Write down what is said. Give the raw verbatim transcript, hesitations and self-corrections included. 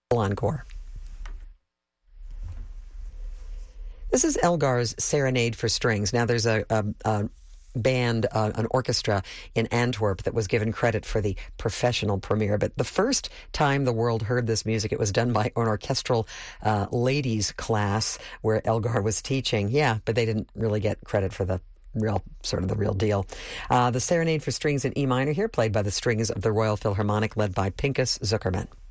Encore. This is Elgar's Serenade for Strings. Now, there's a, a, a band, uh, an orchestra in Antwerp that was given credit for the professional premiere. But the first time the world heard this music, it was done by an orchestral uh, ladies class where Elgar was teaching. Yeah, but they didn't really get credit for the real, sort of the real deal. Uh, the Serenade for Strings in E minor here, played by the strings of the Royal Philharmonic, led by Pinchas Zukerman.